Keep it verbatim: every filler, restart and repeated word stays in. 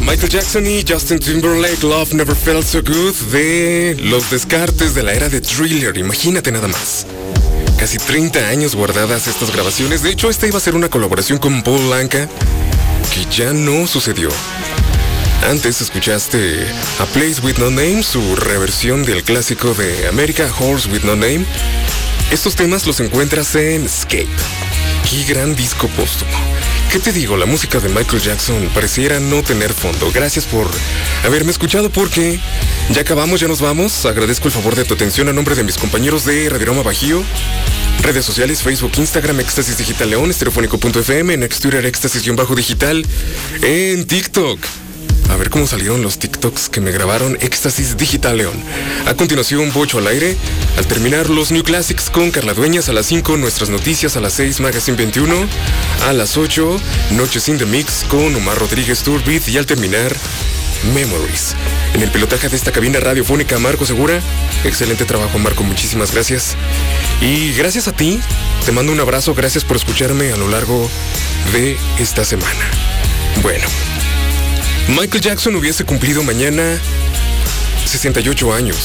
Michael Jackson y Justin Timberlake, Love Never Felt So Good, de los descartes de la era de Thriller. Imagínate nada más. Casi treinta años guardadas estas grabaciones. De hecho, esta iba a ser una colaboración con Paul Anka, que ya no sucedió. Antes escuchaste A Place With No Name, su reversión del clásico de America, Horse With No Name. Estos temas los encuentras en Escape. ¡Qué gran disco póstumo! ¿Qué te digo? La música de Michael Jackson pareciera no tener fondo. Gracias por haberme escuchado, porque ya acabamos, ya nos vamos. Agradezco el favor de tu atención a nombre de mis compañeros de Radiorama Bajío. Redes sociales, Facebook, Instagram, Éxtasis Digital León, estereofónico punto efe eme, en Twitter, Éxtasis-Digital, en TikTok. A ver cómo salieron los TikToks que me grabaron, Éxtasis Digital León. A continuación, Bocho al aire. Al terminar, los New Classics con Carla Dueñas. A las cinco, nuestras noticias. A las seis, Magazine veintiuno. A las ocho, Noches in the Mix con Omar Rodríguez Turbid. Y al terminar, Memories. En el pilotaje de esta cabina radiofónica, Marco Segura. Excelente trabajo, Marco. Muchísimas gracias. Y gracias a ti. Te mando un abrazo. Gracias por escucharme a lo largo de esta semana. Bueno, Michael Jackson hubiese cumplido mañana sesenta y ocho años.